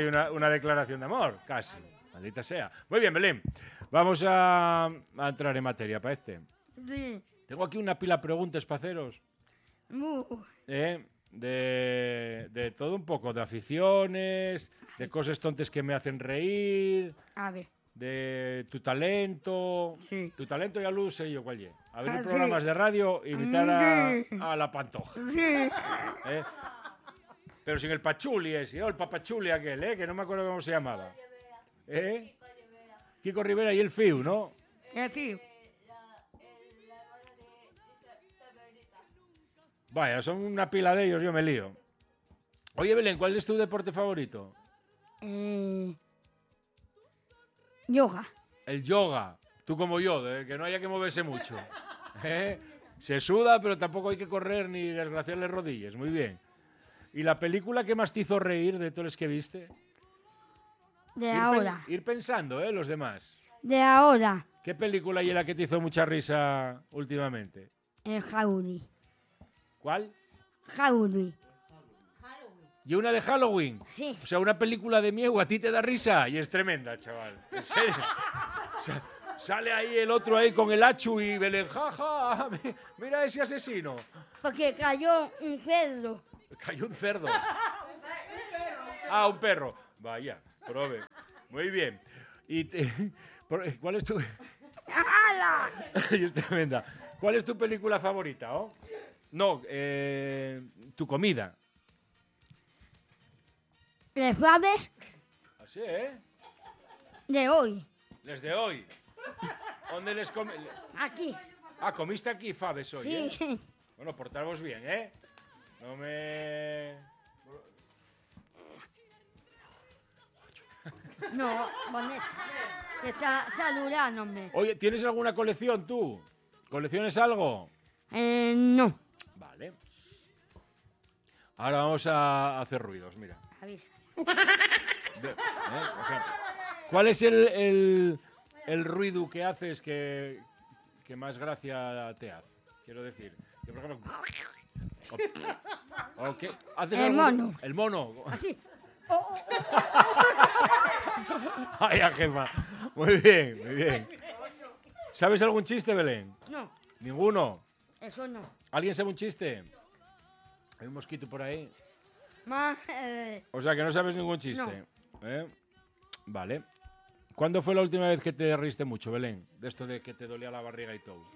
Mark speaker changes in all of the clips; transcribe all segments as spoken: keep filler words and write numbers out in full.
Speaker 1: una, una declaración de amor, casi. Maldita sea. Muy bien, Belén. Vamos a, a entrar en materia para este.
Speaker 2: Sí.
Speaker 1: Tengo aquí una pila de preguntas para haceros.
Speaker 2: Uh,
Speaker 1: ¿eh? De, de todo un poco, de aficiones, de cosas tontas que me hacen reír,
Speaker 2: a ver.
Speaker 1: de tu talento.
Speaker 2: Sí.
Speaker 1: Tu talento ya lo sé yo cuál es. Abrir
Speaker 2: Ah, sí.
Speaker 1: programas de radio e imitar a,
Speaker 2: Sí.
Speaker 1: a la Pantoja.
Speaker 2: Sí.
Speaker 1: ¿eh? Pero sin el pachuli ese, ¿no? El papachuli aquel, ¿eh? Que no me acuerdo cómo se llamaba. ¿Eh? Kiko Rivera y el Fiu, ¿no?
Speaker 2: El Fiu.
Speaker 1: Vaya, son una pila de ellos, yo me lío. Oye, Belén, ¿cuál es tu deporte favorito?
Speaker 2: Eh, yoga.
Speaker 1: El yoga. Tú como yo, de que no haya que moverse mucho. ¿Eh? Se suda, pero tampoco hay que correr ni desgraciar las rodillas. Muy bien. ¿Y la película que más te hizo reír de todos los que viste?
Speaker 2: De
Speaker 1: ir
Speaker 2: ahora.
Speaker 1: Pen- ir pensando, ¿eh? Los demás.
Speaker 2: De ahora.
Speaker 1: ¿Qué película y la que te hizo mucha risa últimamente?
Speaker 2: El Jauli.
Speaker 1: ¿Cuál?
Speaker 2: Jauli.
Speaker 1: Y una de Halloween.
Speaker 2: Sí.
Speaker 1: O sea, una película de miedo a ti te da risa y es tremenda, chaval. En serio. O sea, sale ahí el otro ahí con el hachu y Belén, jaja, mira ese asesino.
Speaker 2: Porque cayó un cerdo.
Speaker 1: Cayó un cerdo. Ah, un perro. Vaya, prove. Muy bien. Y te- por- ¿Cuál es tu...
Speaker 2: ¡Hala!
Speaker 1: Y es tremenda. ¿Cuál es tu película favorita, oh? No, eh, tu comida.
Speaker 2: ¿Le sabes?
Speaker 1: Así, ¿eh?
Speaker 2: De hoy.
Speaker 1: Desde hoy. ¿Dónde les come?
Speaker 2: Aquí.
Speaker 1: Ah, comiste aquí faves hoy, ¿eh?
Speaker 2: Sí.
Speaker 1: Bueno, portaros bien, ¿eh? No me...
Speaker 2: No, Vanessa. Que está saludándome.
Speaker 1: Oye, ¿tienes alguna colección tú? ¿Colecciones algo?
Speaker 2: Eh, no.
Speaker 1: Vale. Ahora vamos a hacer ruidos, mira.
Speaker 2: Avisa.
Speaker 1: De- ¿eh? O sea, ¿cuál es el, el, el ruido que haces que, que más gracia te hace? Quiero decir, yo, por ejemplo... o- o qué- ¿haces
Speaker 2: El
Speaker 1: algún-
Speaker 2: mono.
Speaker 1: El mono.
Speaker 2: Así. Oh, oh, oh.
Speaker 1: Vaya, jefa. Muy bien, muy bien. ¿Sabes algún chiste, Belén?
Speaker 2: No,
Speaker 1: ¿Ninguno?
Speaker 2: eso no.
Speaker 1: ¿Alguien sabe un chiste? Hay un mosquito por ahí.
Speaker 2: Más, eh,
Speaker 1: O sea, que no sabes ningún chiste. ¿Eh? Vale. ¿Cuándo fue la última vez que te reíste mucho, Belén? De esto de que te dolía la barriga y todo.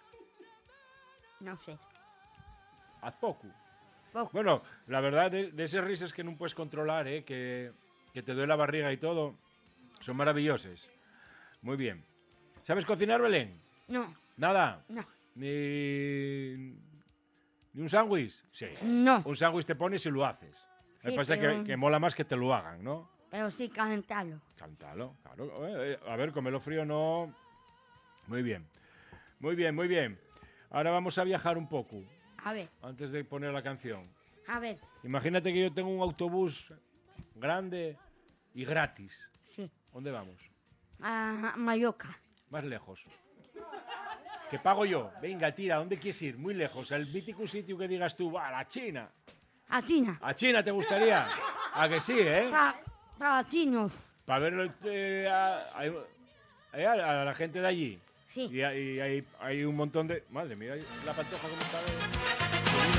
Speaker 2: no sé.
Speaker 1: Haz poco.
Speaker 2: Poco.
Speaker 1: Bueno, la verdad, de, de esas risas que no puedes controlar, ¿eh? que, que te duele la barriga y todo, son maravillosas. Muy bien. ¿Sabes cocinar, Belén?
Speaker 2: No,
Speaker 1: Nada.
Speaker 2: no,
Speaker 1: Ni, ni un sándwich. Sí.
Speaker 2: no.
Speaker 1: Un sándwich te pones y lo haces. Me
Speaker 2: Sí,
Speaker 1: pasa
Speaker 2: pero-
Speaker 1: que, que mola más que te lo hagan, ¿no?
Speaker 2: Pero sí calentarlo.
Speaker 1: Cántalo, claro. Eh, eh, A ver, comerlo frío no... Muy bien. Muy bien, muy bien. Ahora vamos a viajar un poco,
Speaker 2: A ver,
Speaker 1: antes de poner la canción.
Speaker 2: a ver.
Speaker 1: Imagínate que yo tengo un autobús grande y gratis.
Speaker 2: Sí.
Speaker 1: ¿Dónde vamos?
Speaker 2: A Mallorca.
Speaker 1: Más lejos. ¿Qué pago yo? Venga, tira, ¿dónde quieres ir? Muy lejos. El mítico sitio que digas tú, va, a la China.
Speaker 2: A China.
Speaker 1: ¿A China te gustaría? ¿A que sí, eh?
Speaker 2: Pa- para chinos.
Speaker 1: Para ver eh, a, a- a- a la gente de allí.
Speaker 2: Sí.
Speaker 1: Y, hay, y hay, hay un montón de... Madre mía, la Pantoja cómo está de subida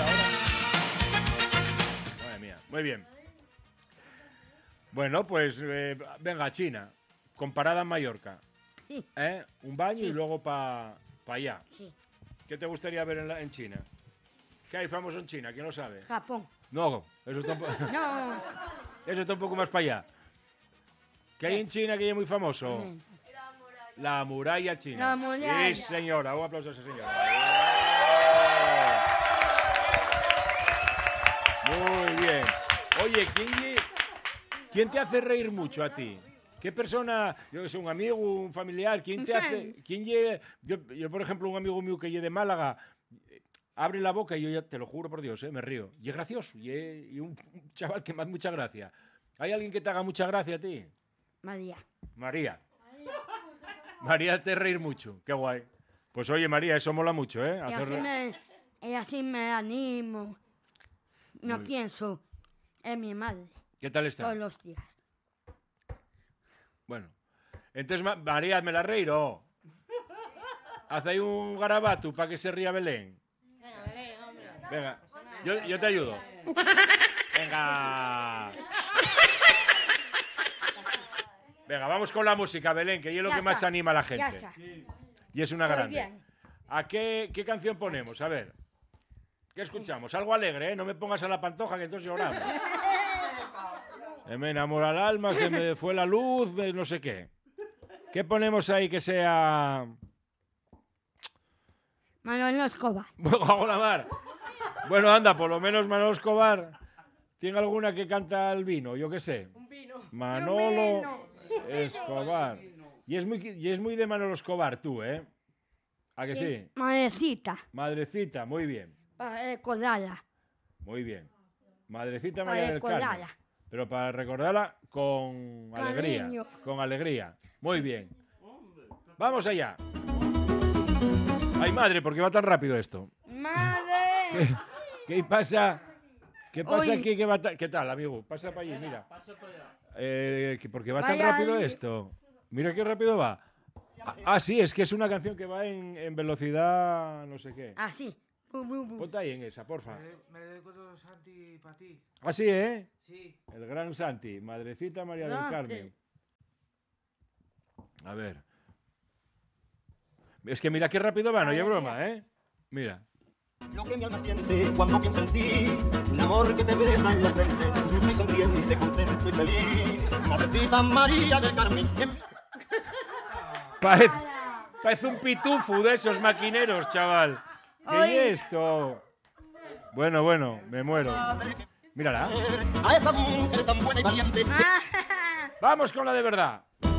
Speaker 1: ahora. Madre mía, muy bien. Bueno, pues eh, venga, China, comparada en Mallorca.
Speaker 2: Sí,
Speaker 1: ¿Eh? Un baño
Speaker 2: Sí.
Speaker 1: y luego para allá.
Speaker 2: sí.
Speaker 1: ¿Qué te gustaría ver en, la- en China? ¿Qué hay famoso en China? ¿Quién lo sabe?
Speaker 2: Japón.
Speaker 1: No, eso está, un po-
Speaker 2: No.
Speaker 1: eso está un poco más para allá. ¿Qué hay en China que es muy famoso?
Speaker 2: Mm.
Speaker 1: La muralla china.
Speaker 2: La muralla.
Speaker 1: Sí, señora. Un aplauso a esa señora. Muy bien. Oye, ¿quién, lle- ¿quién te hace reír mucho a ti? ¿Qué persona, yo que sé, un amigo, un familiar, quién te hace, quién lle- yo, yo, por ejemplo, un amigo mío que lle de Málaga, eh, abre la boca y yo ya, te lo juro por Dios, eh, me río. Y es gracioso, y, es- y un, un chaval que me hace mucha gracia. ¿Hay alguien que te haga mucha gracia a ti?
Speaker 2: María.
Speaker 1: María. María te reír mucho, qué guay. Pues oye, María, eso mola mucho, ¿eh?
Speaker 2: Y
Speaker 1: Hacer-
Speaker 2: así me, y así me animo. No
Speaker 1: Muy-
Speaker 2: pienso en mi madre
Speaker 1: ¿Qué tal está?
Speaker 2: todos los días.
Speaker 1: Bueno. Entonces, Ma- María, hazme la reír, ¿o? Haz ahí un garabato para que se ría Belén.
Speaker 3: Venga, Belén, hombre.
Speaker 1: Venga, yo, yo te ayudo. Venga. Venga, vamos con la música, Belén, que es lo
Speaker 2: Ya
Speaker 1: que más
Speaker 2: está,
Speaker 1: anima a la
Speaker 2: Ya
Speaker 1: gente.
Speaker 2: está.
Speaker 1: Y es una
Speaker 2: Muy
Speaker 1: grande.
Speaker 2: bien.
Speaker 1: ¿A qué, qué canción ponemos? A ver. ¿Qué escuchamos? Algo alegre, ¿eh? No me pongas a la pantoja, que entonces lloramos. Se me enamora el alma, se me fue la luz, de no sé qué. ¿Qué ponemos ahí que sea...?
Speaker 2: Manolo Escobar.
Speaker 1: ¡Hago la mar! Bueno, anda, por lo menos Manolo Escobar tiene alguna que canta el vino, yo qué sé.
Speaker 3: Un vino.
Speaker 1: Manolo Escobar. Y es, muy, y es muy de Manolo Escobar tú, ¿eh? ¿A que sí?
Speaker 2: Madrecita.
Speaker 1: Madrecita, muy bien.
Speaker 2: Para recordarla.
Speaker 1: Muy bien. Madrecita
Speaker 2: Para
Speaker 1: María del Carmen.
Speaker 2: recordarla.
Speaker 1: Pero para recordarla con alegría.
Speaker 2: Cariño.
Speaker 1: Con alegría. Muy bien. Vamos allá. Ay, madre, ¿por qué va tan rápido esto?
Speaker 2: ¡Madre!
Speaker 1: ¿Qué pasa? ¿Qué pasa
Speaker 2: Uy.
Speaker 1: aquí? ¿Qué, va ta- ¿Qué tal, amigo? Pasa para allí, mira. Eh, que- ¿Por qué va tan
Speaker 2: Vaya
Speaker 1: rápido
Speaker 2: li-
Speaker 1: esto? Mira qué rápido va. Ah, ah, sí, es que es una canción que va en, en velocidad no sé qué.
Speaker 2: Así. Bu, bu, bu.
Speaker 1: Ponte ahí en esa, porfa.
Speaker 4: Me le dedico todo Santi para ti.
Speaker 1: Ah, sí, ¿eh?
Speaker 4: Sí.
Speaker 1: El gran Santi, Madrecita María del
Speaker 2: Santi.
Speaker 1: Carmen. A ver. Es que mira qué rápido va, no hay broma, ¿eh? Mira.
Speaker 5: Lo que mi alma siente cuando piensa en ti, un amor que te besa en la frente, dulce y sonriente, contento y feliz. Madrecita María del Carmen.
Speaker 1: Parece, parece un pitufo de esos maquineros, chaval. ¿Qué
Speaker 2: Ay.
Speaker 1: es esto? Bueno, bueno, me muero. Mírala.
Speaker 5: A esa mujer tan buena y valiente.
Speaker 2: Ah,
Speaker 1: Vamos con la de verdad.